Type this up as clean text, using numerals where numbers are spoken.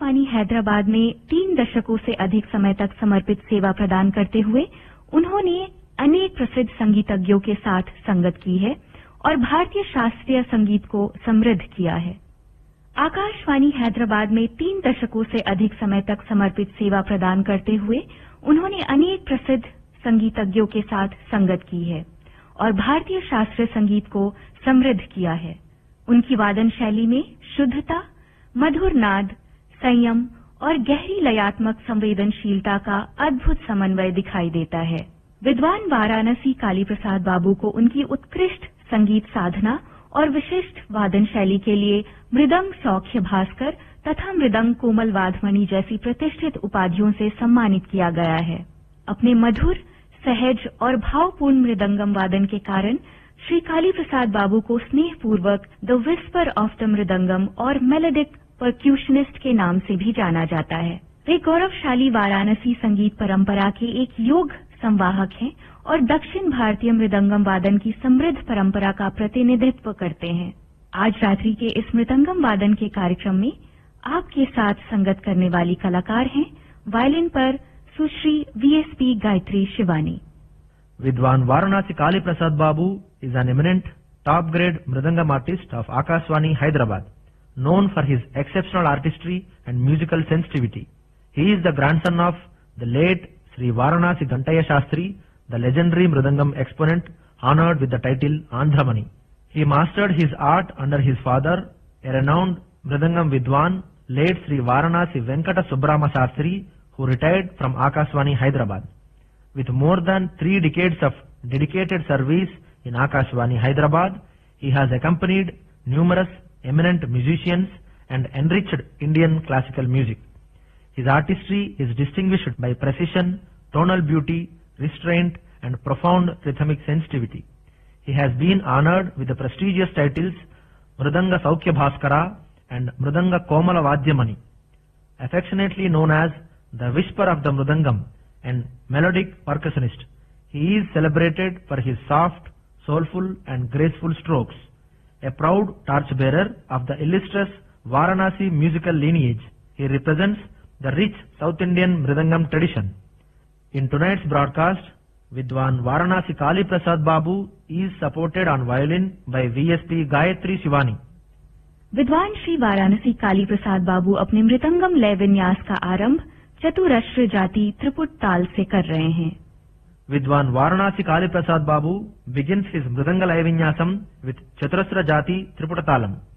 आकाशवाणी हैदराबाद में 3 दशकों से अधिक समय तक समर्पित सेवा प्रदान करते हुए उन्होंने अनेक प्रसिद्ध संगीतज्ञों के साथ संगत की है और भारतीय शास्त्रीय संगीत को समृद्ध किया है। आकाशवाणी हैदराबाद में 3 दशकों से अधिक समय तक समर्पित सेवा प्रदान करते हुए उन्होंने अनेक प्रसिद्ध संगीतज्ञों के साथ संगत की है और भारतीय शास्त्रीय संगीत को समृद्ध किया है। उनकी वादन शैली में शुद्धता, मधुर नाद, संयम और गहरी लयात्मक संवेदनशीलता का अद्भुत समन्वय दिखाई देता है। विद्वान वाराणसी काली प्रसाद बाबू को उनकी उत्कृष्ट संगीत साधना और विशिष्ट वादन शैली के लिए मृदंग सौख्य भास्कर तथा मृदंग कोमल वाधमणि जैसी प्रतिष्ठित उपाधियों से सम्मानित किया गया है। अपने मधुर, सहज और भावपूर्ण मृदंगम वादन के कारण श्री काली प्रसाद बाबू को स्नेहपूर्वक the whisper of the mridangam और मेलोडिक परक्यूशनिस्ट के नाम से भी जाना जाता है। वे गौरवशाली वाराणसी संगीत परंपरा के एक योग संवाहक हैं और दक्षिण भारतीय मृदंगम वादन की समृद्ध परंपरा का प्रतिनिधित्व करते हैं। आज रात्रि के इस मृदंगम वादन के कार्यक्रम में आपके साथ संगत करने वाली कलाकार हैं वायलिन पर सुश्री VSP Gayatri Shivani. Vidwan Varanasi Kali Prasad Babu is an eminent, top-grade Mridangam artist of Akashvani, Hyderabad, known for his exceptional artistry and musical sensitivity. He is the grandson of the late Sri Varanasi Gantaya Shastri, the legendary Mridangam exponent honored with the title Andhramani. He mastered his art under his father, a renowned Mridangam Vidwan, late Sri Varanasi Venkata Subbrama Shastri, who retired from Akashvani, Hyderabad. With more than 3 decades of dedicated service in Akashvani, Hyderabad, he has accompanied numerous eminent musicians and enriched Indian classical music. His artistry is distinguished by precision, tonal beauty, restraint, and profound rhythmic sensitivity. He has been honored with the prestigious titles Mridanga Saukhya Bhaskara and Mridanga Komala Vadyamani, affectionately known as the Whisper of the Mridangam and melodic percussionist. He is celebrated for his soft, soulful and graceful strokes. A proud torchbearer of the illustrious Varanasi musical lineage, he represents the rich South Indian Mridangam tradition. In tonight's broadcast, Vidwan Varanasi Kali Prasad Babu is supported on violin by VSP Gayatri Shivani. विद्वान श्री वाराणसी काली प्रसाद बाबू अपने मृदंगम लय विन्यास का आरंभ चतुरस्र जाति त्रिपुट ताल से कर रहे हैं। Vidwan Varanasi Kali Prasad Babu begins his Mridanga Laya Vinyasam with Chaturasra Jati Triputatalam.